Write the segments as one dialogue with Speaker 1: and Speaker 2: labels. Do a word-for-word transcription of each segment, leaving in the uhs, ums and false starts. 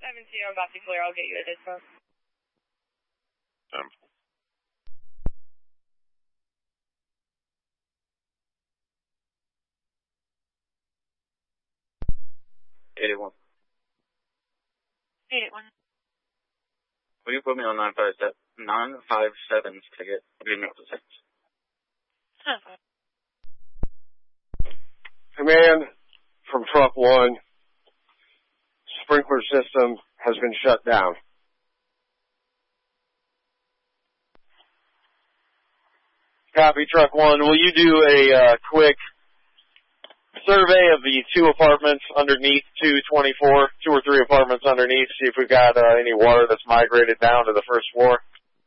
Speaker 1: seven zero, about to clear. I'll get you a discount.
Speaker 2: Um. eighty-one.
Speaker 1: eighty-one.
Speaker 2: Will you put me on nine five seven, nine five seven's ticket? Give me up to six.
Speaker 1: Huh.
Speaker 3: Command from truck one, sprinkler system has been shut down. Copy, truck one. Will you do a uh, quick survey of the two apartments underneath two twenty-four, two or three apartments underneath, see if we've got uh, any water that's migrated down to the first floor?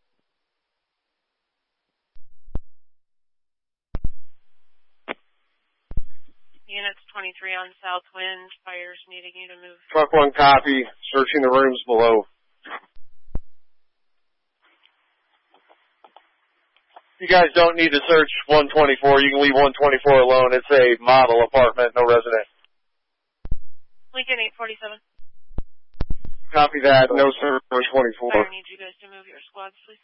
Speaker 1: Units twenty-three on Southwind. Fires needing you to move.
Speaker 3: Truck one, copy. Searching the rooms below. You guys don't need to search one twenty-four. You can leave one twenty-four alone. It's a model apartment, no resident.
Speaker 1: Lincoln eight forty-seven.
Speaker 3: Copy that. No sir, one twenty-four.
Speaker 1: Fire needs you guys to move your squads, please.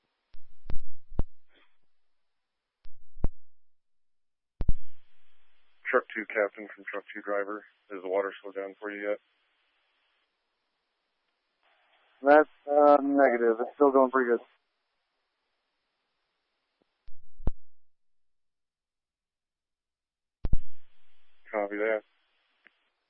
Speaker 3: Truck two, captain from truck two driver. Is the water slowed down for you yet? That's uh, negative. It's still going pretty good. Copy that.